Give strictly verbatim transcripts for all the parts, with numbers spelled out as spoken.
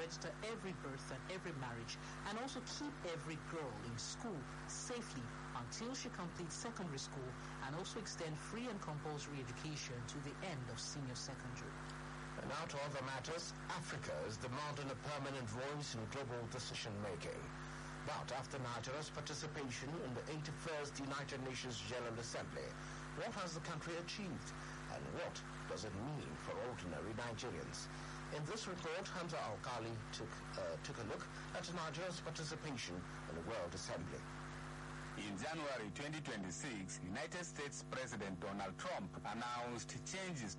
register every birth and every marriage, and also keep every girl in school safely until she completes secondary school, and also extend free and compulsory education to the end of senior secondary. And now to other matters, Africa is demanding a permanent voice in global decision-making. But after Nigeria's participation in the eighty-first United Nations General Assembly, what has the country achieved? And what does it mean for ordinary Nigerians? In this report, Hamza Alkali took, uh, took a look at Nigeria's participation in the World Assembly. In January twenty twenty-six, United States President Donald Trump announced changes.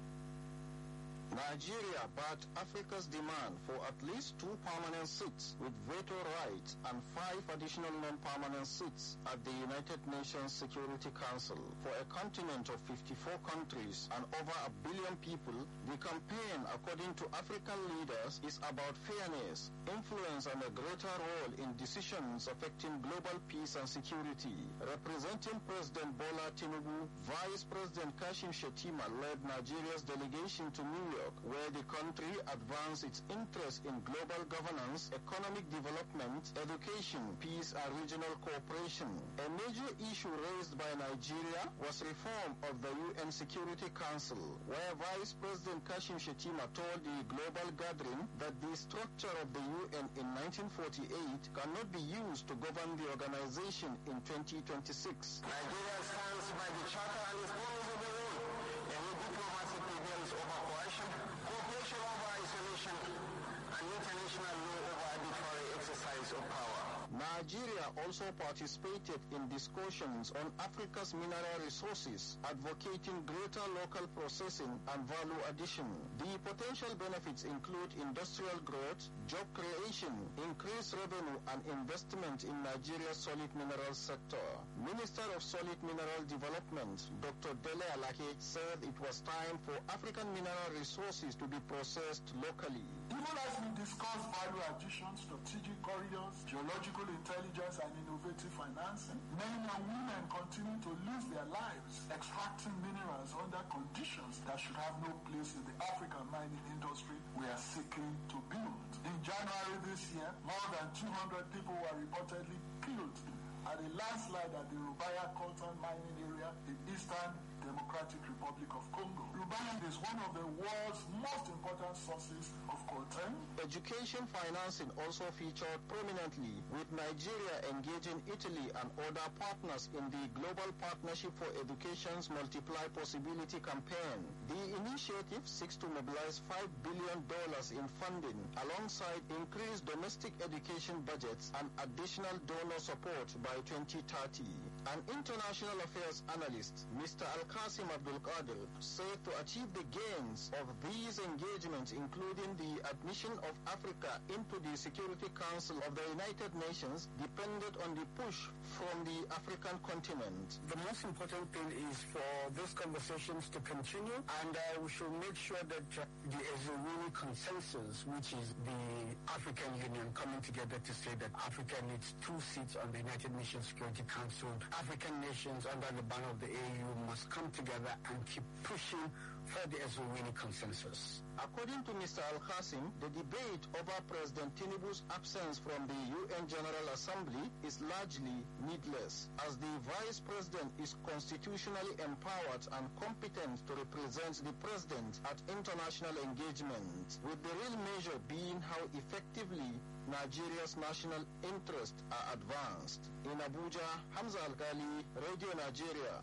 Nigeria backed Africa's demand for at least two permanent seats with veto rights and five additional non-permanent seats at the United Nations Security Council. For a continent of fifty-four countries and over a billion people, the campaign, according to African leaders, is about fairness, influence, and a greater role in decisions affecting global peace and security. Representing President Bola Tinubu, Vice President Kashim Shettima led Nigeria's delegation to New York, where the country advanced its interest in global governance, economic development, education, peace, and regional cooperation. A major issue raised by Nigeria was reform of the U N Security Council, where Vice President Kashim Shettima told the global gathering that the structure of the U N in nineteen forty-eight cannot be used to govern the organization in twenty twenty-six. Nigeria stands by the Charter and its rules of the world. Diplomacy prevails over coercion, cooperation over isolation, and international law over arbitrary exercise of power. Nigeria also participated in discussions on Africa's mineral resources, advocating greater local processing and value addition. The potential benefits include industrial growth, job creation, increased revenue, and investment in Nigeria's solid mineral sector. Minister of Solid Mineral Development, Doctor Dele Alake, said it was time for African mineral resources to be processed locally. Even as we discuss value addition, strategic corridors, geological intelligence, and innovative financing, men and women continue to lose their lives extracting minerals under conditions that should have no place in the African mining industry we are seeking to build. In January this year, more than two hundred people were reportedly killed at a landslide at the Rubaya coltan mining area in eastern Democratic Republic of Congo. Rubaya is one of the world's most important sources of coltan. Education financing also featured prominently, with Nigeria engaging Italy and other partners in the Global Partnership for Education's Multiply Possibility campaign. The initiative seeks to mobilize five billion dollars in funding alongside increased domestic education budgets and additional donor support by twenty thirty. An international affairs analyst, Mister Al-Qasim Abdul Qadir, said to achieve the gains of these engagements, including the admission of Africa into the Security Council of the United Nations, depended on the push from the African continent. The most important thing is for these conversations to continue, and uh, we should make sure that uh, the Ezewini consensus, which is the African Union coming together to say that Africa needs two seats on the United Nations Security Council, African nations under the banner of the A U must come together and keep pushing for the Ezewini consensus. According to Mister Al-Qasim, the debate over President Tinubu's absence from the U N General Assembly is largely needless, as the Vice President is constitutionally empowered and competent to represent the President at international engagement, with the real measure being how effectively Nigeria's national interests are advanced. In Abuja, Hamza Al-Ghali, Radio Nigeria.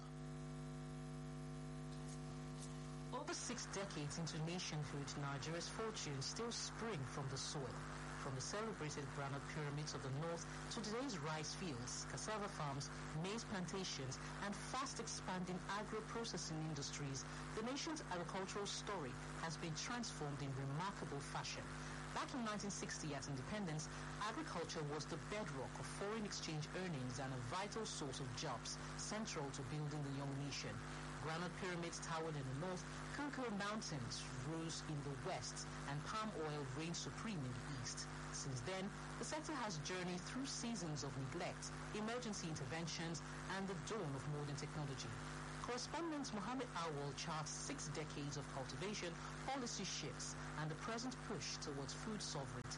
Over six decades into nationhood, Nigeria's fortunes still spring from the soil. From the celebrated granite pyramids of the north to today's rice fields, cassava farms, maize plantations, and fast-expanding agro-processing industries, the nation's agricultural story has been transformed in remarkable fashion. Back in nineteen sixty at independence, agriculture was the bedrock of foreign exchange earnings and a vital source of jobs, central to building the young nation. Granite pyramids towered in the north, cocoa mountains rose in the west, and palm oil reigned supreme in the east. Since then, the sector has journeyed through seasons of neglect, emergency interventions, and the dawn of modern technology. Correspondent Mohammed Awal charts six decades of cultivation, policy shifts, and the present push towards food sovereignty.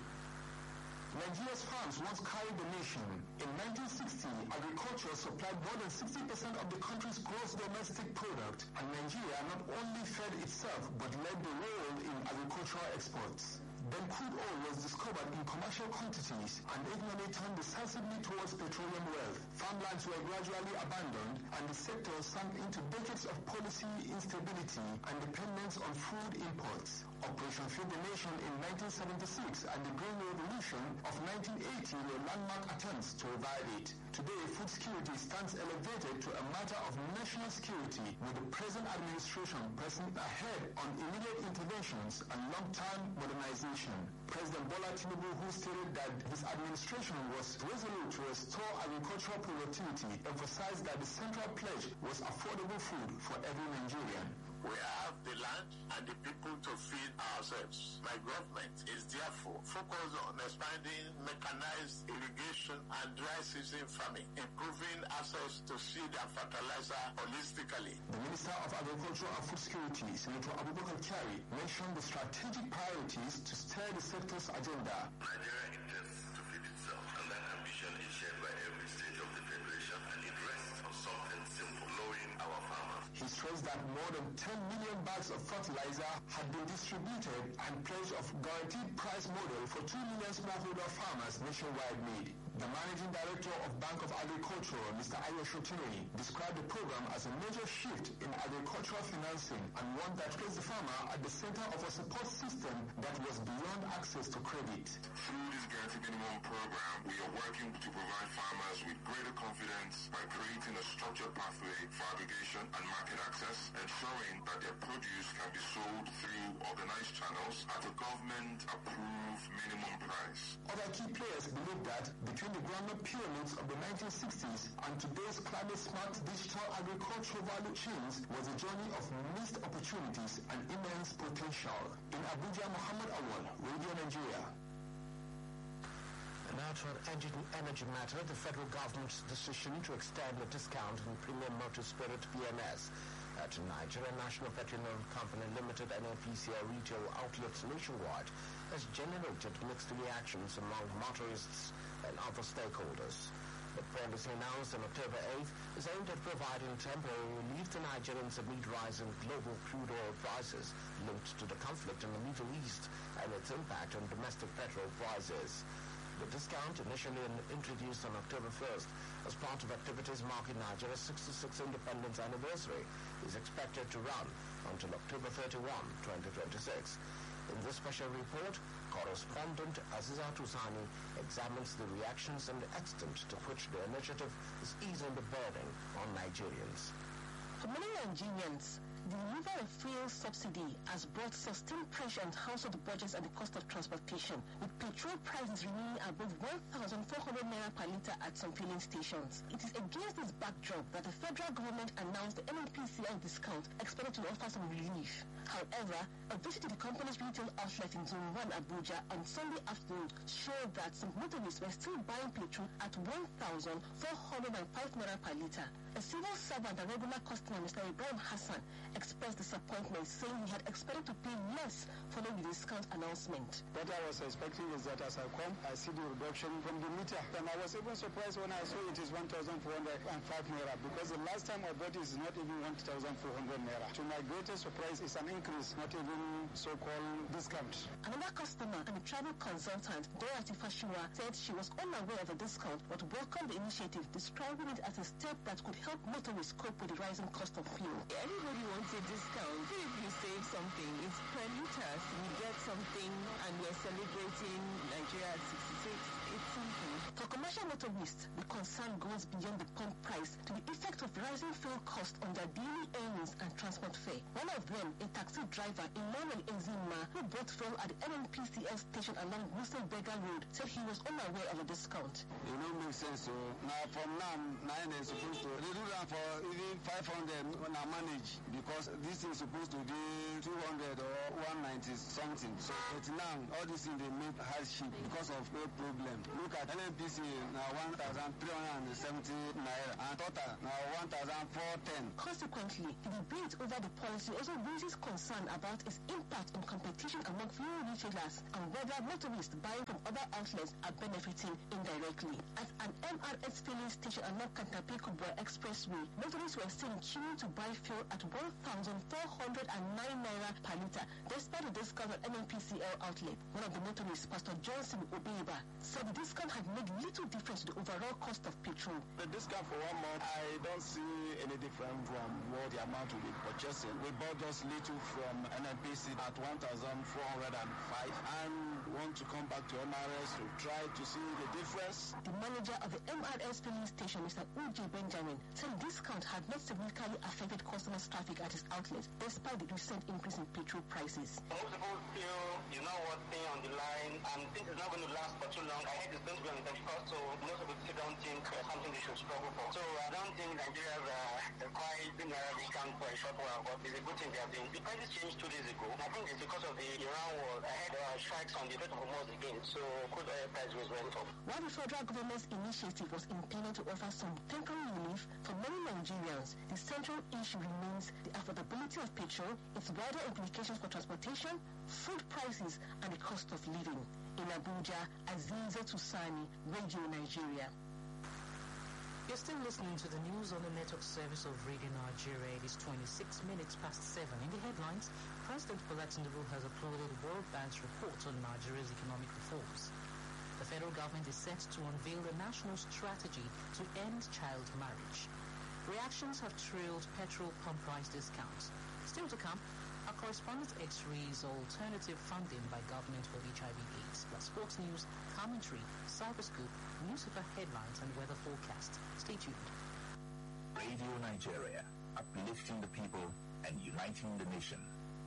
Nigeria's farms once carried the nation. In nineteen sixty, agriculture supplied more than sixty percent of the country's gross domestic product, and Nigeria not only fed itself but led the world in agricultural exports. Then crude oil was discovered in commercial quantities, and the economy turned decisively towards petroleum wealth. Farmlands were gradually abandoned, and the sector sank into decades of policy instability and dependence on food imports. Operation Feed the Nation in nineteen seventy-six and the Green Revolution of nineteen eighty were landmark attempts to revive it. Today, food security stands elevated to a matter of national security, with the present administration pressing ahead on immediate interventions and long-term modernization. President Bola Tinubu, who stated that his administration was resolute to restore agricultural productivity, emphasized that the central pledge was affordable food for every Nigerian. We have the land and the people to feed ourselves. My government is therefore focused on expanding mechanized irrigation and dry season farming, improving access to seed and fertilizer holistically. The Minister of Agriculture and Food Security, Senator Abubakar Kyari, mentioned the strategic priorities to steer the sector's agenda. Nigeria intends to feed itself, and that ambition is shared by every state of the Federation, and it rests on something simple: knowing our farmers. He stressed that more than ten million bags of fertilizer had been distributed, and pledge of guaranteed price model for two million smallholder farmers nationwide made. The Managing Director of Bank of Agriculture, Mister Ayo Shotinoni, described the program as a major shift in agricultural financing and one that placed the farmer at the center of a support system that was beyond access to credit. Through this guaranteed minimum program, we are working to provide farmers with greater confidence by creating a structured pathway for aggregation and market access, ensuring that their produce can be sold through organized channels at a government-approved minimum price. Other key players believe that between the groundnut pyramids of the nineteen sixties and today's climate-smart digital agricultural value chains was a journey of missed opportunities and immense potential. In Abuja, Muhammad Awal, Radio Nigeria. Now to an energy, energy matter, the federal government's decision to extend the discount on premium motor spirit P M S at Nigeria National Petroleum Company Limited N N P C L retail outlets nationwide has generated mixed reactions among motorists and other stakeholders. The policy announced on October eighth is aimed at providing temporary relief to Nigerians amid rising global crude oil prices linked to the conflict in the Middle East and its impact on domestic petrol prices. The discount, initially introduced on October first as part of activities marking Nigeria's sixty-sixth independence anniversary, is expected to run until October thirty-first, twenty twenty-six. In this special report, correspondent Azizat Usani examines the reactions and the extent to which the initiative is easing the burden on Nigerians. For many Nigerians, the removal of fuel subsidy has brought sustained pressure on household budgets and the cost of transportation, with petrol prices remaining above one thousand four hundred naira per litre at some filling stations. It is against this backdrop that the federal government announced the N N P C L discount expected to offer some relief. However, a visit to the company's retail outlet in Zone one Abuja on Sunday afternoon showed that some motorists were still buying petrol at one thousand four hundred five naira per litre. A civil servant and regular customer, Mister Ibrahim Hassan, expressed disappointment, saying he had expected to pay less following the discount announcement. What I was expecting is that as I come, I see the reduction from the meter. And I was even surprised when I saw it is one thousand four hundred five naira, because the last time I bought it is not even one thousand four hundred naira. To my greatest surprise, it's an increase, not even so-called discount. Another customer and travel consultant, Dorothy Fashiwa, said she was unaware of the discount but welcomed the initiative, describing it as a step that could help motorists cope with the rising cost of fuel. Everybody wants a discount. If you save something, it's per litre. We get something and we're celebrating Nigeria at sixty-six. It's something. For commercial motorists, the concern goes beyond the pump price to the effect of rising fuel costs on their daily earnings and transport fare. One of them, a taxi driver, Emmanuel Enzima, who bought fuel at the N N P C L station along Wilson Berger Road, said he was unaware of a discount. It don't make sense. So now from now, nine is supposed to they do that for even five hundred when I manage, because this is supposed to be two hundred or one ninety something. So but now all these things they make hardship because of no problem. look at N N P C now one thousand three hundred seventy naira and total now one thousand four hundred ten. Consequently, the debate over the policy also raises concern about its impact on competition among fuel retailers and whether motorists buying from other outlets are benefiting indirectly. At an M R S filling station along Kantapé-Kubwa Expressway, motorists were seen queuing to buy fuel at one thousand four hundred nine naira per litre, despite the discount at N N P C L outlet. One of the motorists, Pastor Johnson Obeiba, said the discount had made little difference to the overall cost of petrol. The discount for one month, I don't see any different from what the amount will be purchasing. We bought just little from N N P C at one thousand four hundred five and want to come back to M R S to try to see the difference. The manager of the M R S filling station, Mister Uji Benjamin, said the discount had not significantly affected customers' traffic at his outlet, despite the recent increase in petrol prices. Most people feel, you know what, staying on the line, and this is not going to last for too long. I heard it's going to be on the thirty-first, so most people still don't think uh, something they should struggle for. So I don't think Nigerians are quite doing a discount for a short while, but it's a good thing they are doing. The prices changed two days ago. I think it's because of the Iran war. I had uh, strikes on the Strait of Hormuz again, so crude oil price was went up. While the federal government's initiative was intended to offer some temporary relief for many Nigerians, the central issue remains the affordability of petrol, its wider implications for transportation, food prices, and the cost of living. In Abuja, Aziza Tusani, Radio Nigeria. You're still listening to the news on the network service of Radio Nigeria. It is twenty-six minutes past seven. In the headlines, President Bola Tinubu has applauded World Bank's report on Nigeria's economic reforms. The federal government is set to unveil a national strategy to end child marriage. Reactions have trailed petrol pump price discounts. Still to come, our correspondent X-rays alternative funding by government for H I V AIDS, plus sports news, commentary, cyberscoop, newspaper headlines, and weather forecast. Stay tuned. Radio Nigeria, uplifting the people and uniting the nation.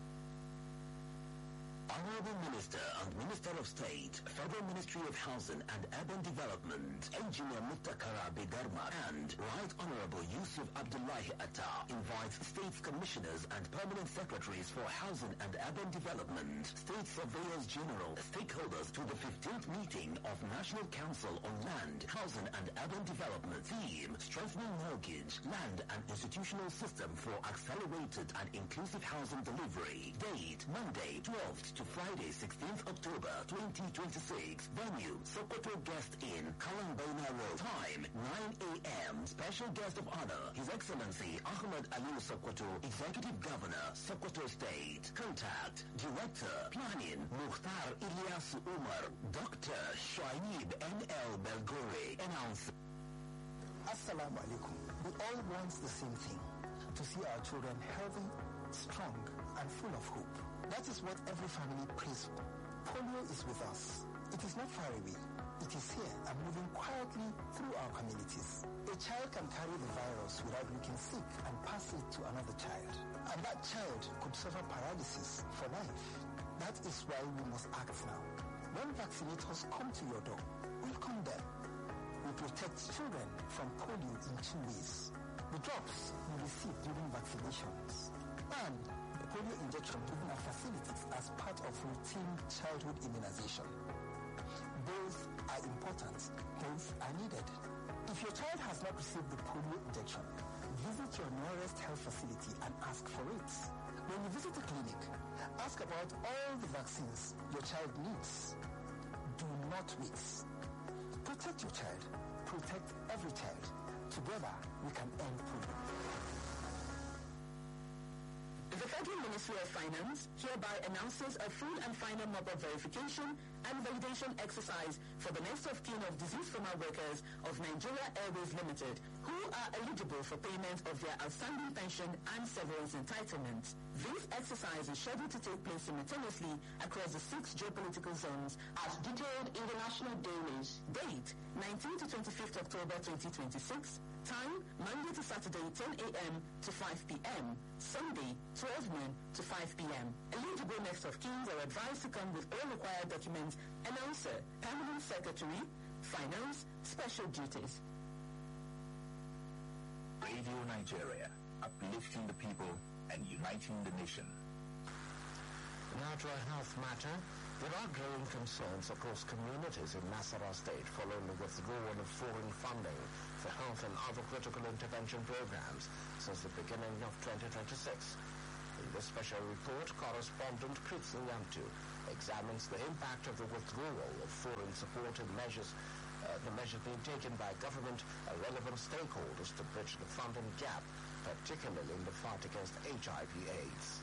Honorable Minister and Minister of State, Federal Ministry of Housing and Urban Development, Engineer Mutakara Bedarma, and Right Honorable Yusuf Abdullahi Atta invites State Commissioners and Permanent Secretaries for Housing and Urban Development, State Surveyors General, stakeholders to the fifteenth meeting of National Council on Land, Housing and Urban Development. Theme, Strengthening Mortgage, Land and Institutional System for Accelerated and Inclusive Housing Delivery. Date, Monday, twelfth to Friday, sixteenth October twenty twenty-six. Venue, Sokoto Guest Inn, Kalangbona Road. Time, nine a.m. Special guest of honor, His Excellency Ahmed Ali Sokoto, Executive Governor, Sokoto State. Contact, Director, Planning, Mukhtar Ilyas Umar, Doctor Shoaib N L Belgore. Announcer. Assalamu alaikum. We all want the same thing, to see our children healthy, strong, and full of hope. That is what every family prays for. Polio is with us. It is not far away. It is here and moving quietly through our communities. A child can carry the virus without looking sick and pass it to another child. And that child could suffer paralysis for life. That is why we must act now. When vaccinators come to your door, welcome them. We protect children from polio in two ways. The drops we receive during vaccinations and polio injection given at facilities as part of routine childhood immunization. Both are important. Both are needed. If your child has not received the polio injection, visit your nearest health facility and ask for it. When you visit a clinic, ask about all the vaccines your child needs. Do not wait. Protect your child. Protect every child. Together, we can end polio. The Federal Ministry of Finance hereby announces a full and final mobile verification and validation exercise for the next of kin of deceased former workers of Nigeria Airways Limited who are eligible for payment of their outstanding pension and severance entitlements. This exercise is scheduled to take place simultaneously across the six geopolitical zones as detailed in the national dailies. Date, nineteenth to twenty-fifth October twenty twenty-six. Time, Monday to Saturday, ten a.m. to five p.m. Sunday, twelve noon to five p.m. Eligible next of kins are advised to come with all required documents. Announcer, Permanent Secretary, Finance, Special Duties. Radio Nigeria, uplifting the people and uniting the nation. Now to a health matter. There are growing concerns across communities in Nasarawa State following the withdrawal of foreign funding for health and other critical intervention programs since the beginning of twenty twenty-six. In this special report, correspondent Chris Nyamtu examines the impact of the withdrawal of foreign supported measures, uh, the measures being taken by government and relevant stakeholders to bridge the funding gap, particularly in the fight against H I V AIDS.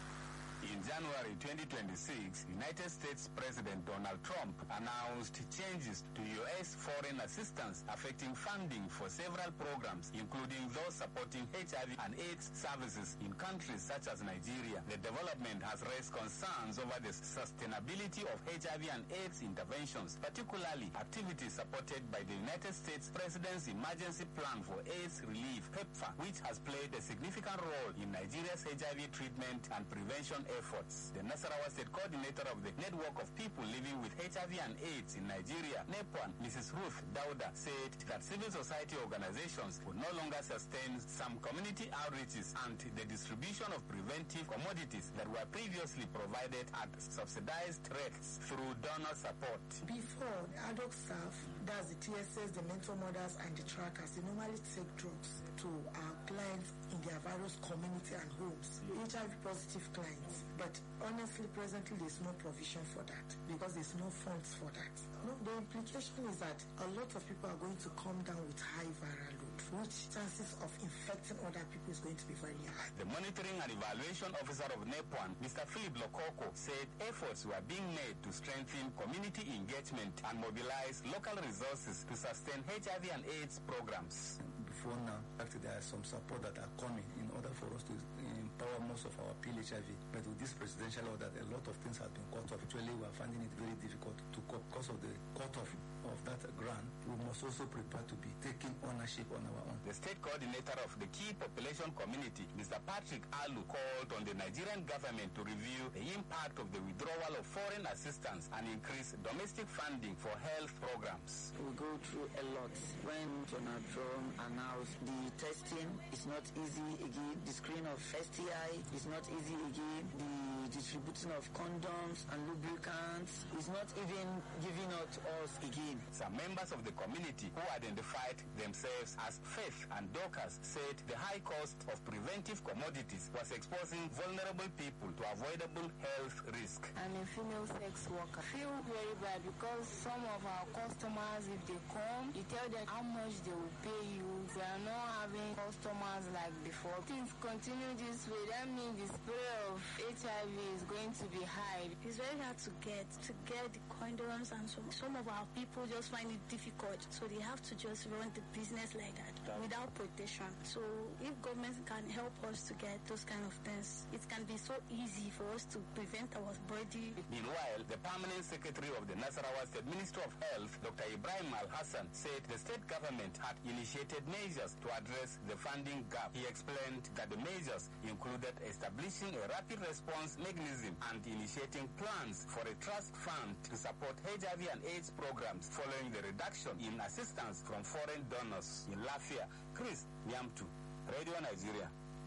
In January twenty twenty-six, United States President Donald Trump announced changes to U S foreign assistance affecting funding for several programs, including those supporting H I V and AIDS services in countries such as Nigeria. The development has raised concerns over the sustainability of H I V and AIDS interventions, particularly activities supported by the United States President's Emergency Plan for AIDS Relief, PEPFAR, which has played a significant role in Nigeria's H I V treatment and prevention efforts. The Nasarawa State Coordinator of the Network of People Living with H I V and AIDS in Nigeria, NEPOAN, Missus Ruth Dauda, said that civil society organizations would no longer sustain some community outreaches and the distribution of preventive commodities that were previously provided at subsidized rates through donor support. Before, the adult staff, that's the T S S, the mentor mothers, and the trackers, they normally take drugs to our clients in their various community and homes, H I V positive clients. But honestly, presently, there's no provision for that because there's no funds for that. No, the implication is that a lot of people are going to come down with high viral load, which chances of infecting other people is going to be very high. The Monitoring and Evaluation Officer of NEPOAN, Mister Philip Lokoko, said efforts were being made to strengthen community engagement and mobilize local resources to sustain H I V and AIDS programs. Before now, actually there is some support that are coming in order for us to empower most of our P L H I V. But with this presidential order, a lot of things have been cut off. Actually, we are finding it very difficult to cope because of the cut-off of that grant. We must also prepare to be taking ownership on our own. The state coordinator of the key population community, Mister Patrick Alu, called on the Nigerian government to review the impact of the withdrawal of foreign assistance and increase domestic funding for health programs. We go through a lot. When Donald Trump announced the testing is not easy again, the screen of S T I is not easy again, the distributing of condoms and lubricants is not even giving out to us again. Some members of the community who identified themselves as Faith and Dorcas said the high cost of preventive commodities was exposing vulnerable people to avoidable health risk. I'm a female sex worker. I feel very bad because some of our customers, if they come, you tell them how much they will pay you. We are not having customers like before. Things continue this way, that means the spread of H I V is going to be high. It's very hard to get to get the condoms, and some some of our people just find it difficult, so they have to just run the business like that without protection. So if government can help us to get those kind of things, it can be so easy for us to prevent our body. Meanwhile, the permanent secretary of the Nasarawa State Ministry of Health, Doctor Ibrahim Al-Hassan, said the state government had initiated measures to address the funding gap. He explained that the measures included establishing a rapid response mechanism and initiating plans for a trust fund to support H I V and AIDS programs following the reduction in assistance from foreign donors. In Lafia, Chris Nyamtu, Radio Nigeria.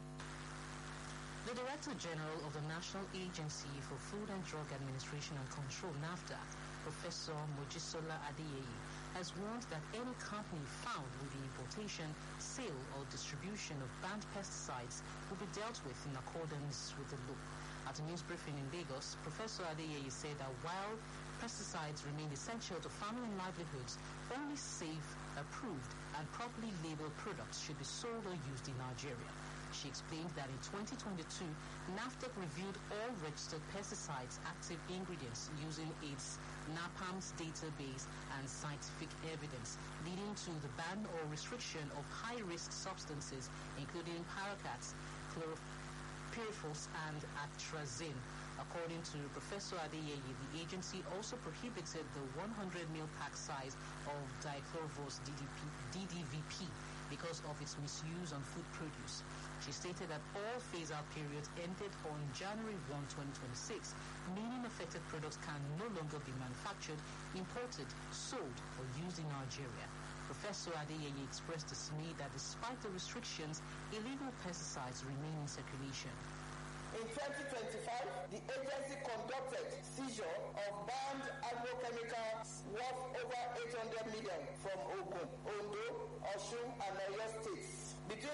The Director General of the National Agency for Food and Drug Administration and Control, NAFDAC, Professor Mojisola Adeyeye, has warned that any company found with the importation, sale, or distribution of banned pesticides will be dealt with in accordance with the law. At a news briefing in Lagos, Professor Adeyeye said that while pesticides remain essential to farming and livelihoods, only safe, approved, and properly labeled products should be sold or used in Nigeria. She explained that in twenty twenty-two, NAFDAC reviewed all registered pesticides active ingredients using its NAPAM's database and scientific evidence, leading to the ban or restriction of high-risk substances, including paraquats, chlorpyrifos, and atrazine. According to Professor Adeyeye, the agency also prohibited the one hundred mil pack size of dichlorvos D D V P because of its misuse on food produce. She stated that all phase-out periods ended on January first, twenty twenty-six, meaning affected products can no longer be manufactured, imported, sold, or used in Nigeria. Professor Adeyeye expressed dismay that despite the restrictions, illegal pesticides remain in circulation. In twenty twenty-five, the agency conducted seizure of banned agrochemicals worth over eight hundred million from Ogun, Ondo, Osun, and Oyo states. Between